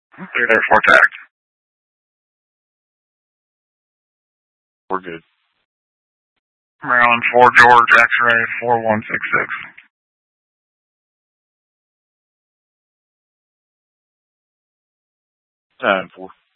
They're there for tax. We're good. Maryland 4 George, X-ray 4166. 10-4.